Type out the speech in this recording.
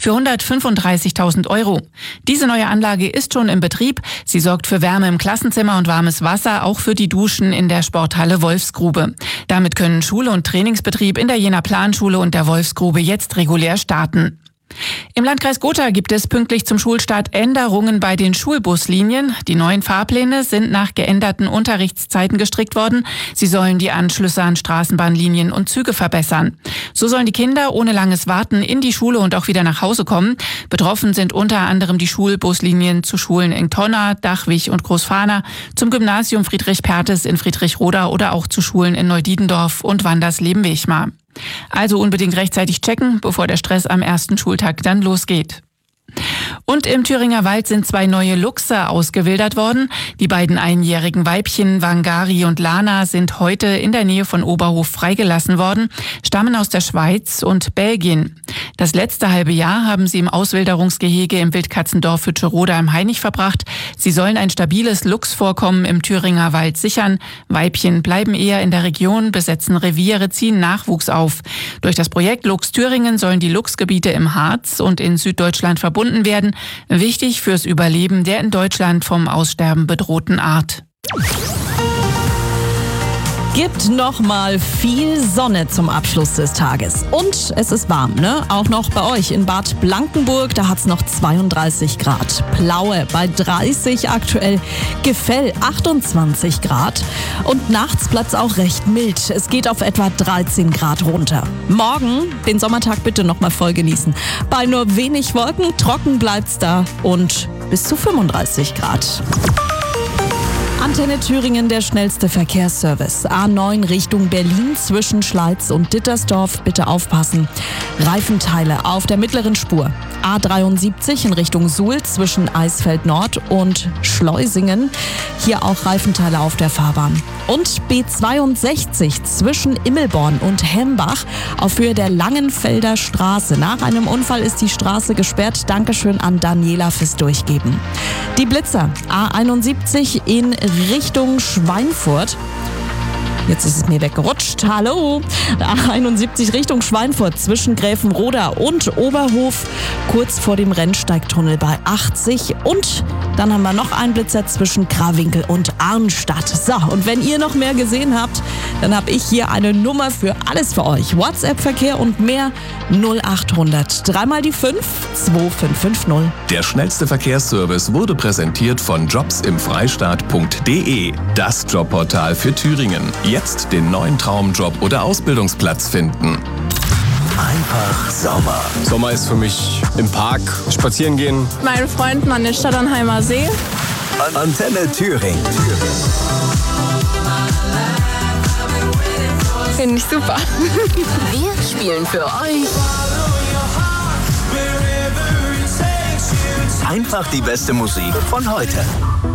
für 135.000 €. Diese neue Anlage ist schon im Betrieb. Sie sorgt für Wärme im Klassenzimmer und warmes Wasser, auch für die Duschen in der Sporthalle Wolfsgrube. Damit können Schule und Trainingsbetrieb in der Jenaer Planschule und der Wolfsgrube jetzt regulär starten. Im Landkreis Gotha gibt es pünktlich zum Schulstart Änderungen bei den Schulbuslinien. Die neuen Fahrpläne sind nach geänderten Unterrichtszeiten gestrickt worden. Sie sollen die Anschlüsse an Straßenbahnlinien und Züge verbessern. So sollen die Kinder ohne langes Warten in die Schule und auch wieder nach Hause kommen. Betroffen sind unter anderem die Schulbuslinien zu Schulen in Tonna, Dachwig und Großfahna, zum Gymnasium Friedrich Perthes in Friedrichroda oder auch zu Schulen in Neudiedendorf und Wandersleben-Wechmar. Also unbedingt rechtzeitig checken, bevor der Stress am ersten Schultag dann losgeht. Und im Thüringer Wald sind 2 neue Luchse ausgewildert worden. Die beiden einjährigen Weibchen Wangari und Lana sind heute in der Nähe von Oberhof freigelassen worden, stammen aus der Schweiz und Belgien. Das letzte halbe Jahr haben sie im Auswilderungsgehege im Wildkatzendorf Hütscheroda im Hainich verbracht. Sie sollen ein stabiles Luchsvorkommen im Thüringer Wald sichern. Weibchen bleiben eher in der Region, besetzen Reviere, ziehen Nachwuchs auf. Durch das Projekt Luchs Thüringen sollen die Luchsgebiete im Harz und in Süddeutschland verbunden werden. Wichtig fürs Überleben der in Deutschland vom Aussterben bedrohten Art. Gibt noch mal viel Sonne zum Abschluss des Tages. Und es ist warm, ne? Auch noch bei euch in Bad Blankenburg, da hat's noch 32 Grad. Plaue bei 30 aktuell, Gefell 28 Grad. Und nachts bleibt auch recht mild. Es geht auf etwa 13 Grad runter. Morgen den Sommertag bitte noch mal voll genießen. Bei nur wenig Wolken, trocken bleibt's da und bis zu 35 Grad. Antenne Thüringen, der schnellste Verkehrsservice. A9 Richtung Berlin zwischen Schleiz und Dittersdorf. Bitte aufpassen. Reifenteile auf der mittleren Spur. A73 in Richtung Suhl zwischen Eisfeld Nord und Schleusingen. Hier auch Reifenteile auf der Fahrbahn. Und B62 zwischen Immelborn und Hembach auf Höhe der Langenfelder Straße. Nach einem Unfall ist die Straße gesperrt. Dankeschön an Daniela fürs Durchgeben. Die Blitzer. A71 in Richtung Schweinfurt. Jetzt ist es mir weggerutscht. Hallo. A71 Richtung Schweinfurt zwischen Gräfenroda und Oberhof, kurz vor dem Rennsteigtunnel bei 80. Und dann haben wir noch einen Blitzer zwischen Krawinkel und Arnstadt. So, und wenn ihr noch mehr gesehen habt, dann habe ich hier eine Nummer für alles für euch. WhatsApp-Verkehr und mehr 0800 3 mal die 5 2550. Der schnellste Verkehrsservice wurde präsentiert von jobsimfreistaat.de, das Jobportal für Thüringen. Jetzt den neuen Traumjob oder Ausbildungsplatz finden. Einfach Sommer. Sommer ist für mich im Park spazieren gehen. Meine Freunden an den Stadtanheimer See. Antenne Thüringen. Finde ich super. Wir spielen für euch Einfach die beste Musik von heute.